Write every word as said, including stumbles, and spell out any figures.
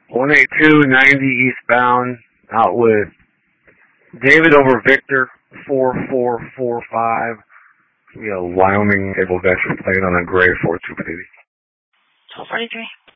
one eight two ninety eastbound out with David over Victor four four four five. You know, Wyoming Able Veteran playing on a gray four two baby. twelve forty-three.